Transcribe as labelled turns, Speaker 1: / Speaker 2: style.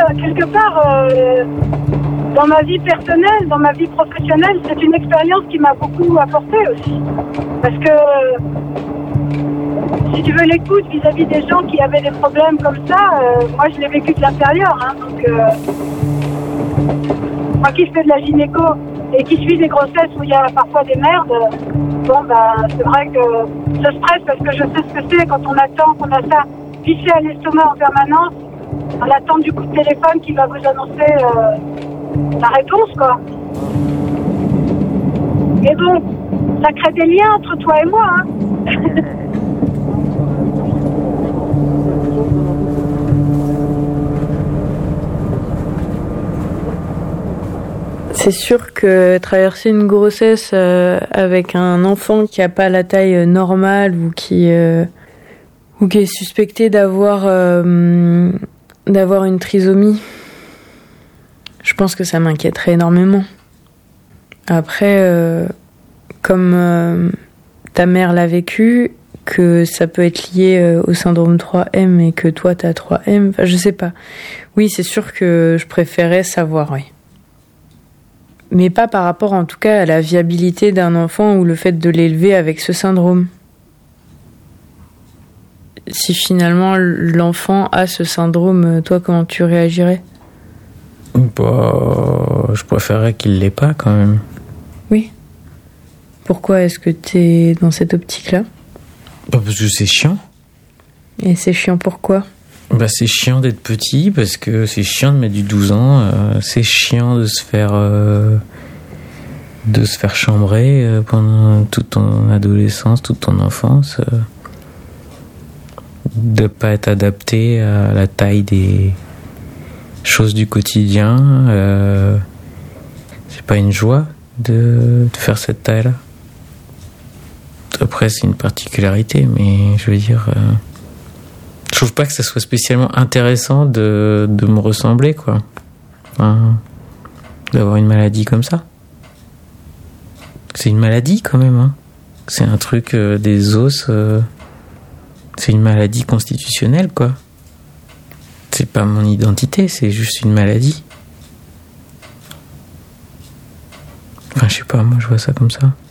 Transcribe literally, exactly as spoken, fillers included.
Speaker 1: quelque part, euh, dans ma vie personnelle, dans ma vie professionnelle, c'est une expérience qui m'a beaucoup apporté aussi. Parce que, si tu veux l'écoute vis-à-vis des gens qui avaient des problèmes comme ça, euh, moi je l'ai vécu de l'intérieur. Hein, donc, euh, moi qui fais de la gynéco et qui suis des grossesses où il y a parfois des merdes, bon bah c'est vrai que je stresse parce que je sais ce que c'est quand on attend qu'on a ça vissé à l'estomac en permanence, on attend du coup de téléphone qui va vous annoncer euh, la réponse quoi. Et bon, ça crée des liens entre toi et moi. Hein.
Speaker 2: C'est sûr que traverser une grossesse euh, avec un enfant qui a pas la taille normale ou qui euh, ou qui est suspecté d'avoir euh, d'avoir une trisomie, je pense que ça m'inquiéterait énormément. Après, euh, comme euh, ta mère l'a vécu, que ça peut être lié euh, au syndrome trois M et que toi t'as trois M, enfin je sais pas. Oui, c'est sûr que je préférais savoir, oui. Mais pas par rapport en tout cas à la viabilité d'un enfant ou le fait de l'élever avec ce syndrome. Si finalement l'enfant a ce syndrome, toi comment tu réagirais ?
Speaker 3: Bah, je préférerais qu'il l'ait pas quand même.
Speaker 2: Oui. Pourquoi est-ce que t'es dans cette optique-là ?
Speaker 3: Bah, parce que c'est chiant.
Speaker 2: Et c'est chiant pourquoi ?
Speaker 3: Bah, c'est chiant d'être petit parce que c'est chiant de mettre du douze ans, euh, c'est chiant de se faire euh, de se faire chambrer euh, pendant toute ton adolescence, toute ton enfance, euh, de pas être adapté à la taille des choses du quotidien. Euh, c'est pas une joie de, de faire cette taille-là. Après, c'est une particularité, mais je veux dire. Euh, Je trouve pas que ça soit spécialement intéressant de, de me ressembler, quoi. Enfin, d'avoir une maladie comme ça. C'est une maladie, quand même, hein. C'est un truc euh, des os. Euh, c'est une maladie constitutionnelle, quoi. C'est pas mon identité, c'est juste une maladie. Enfin, je sais pas, moi, je vois ça comme ça.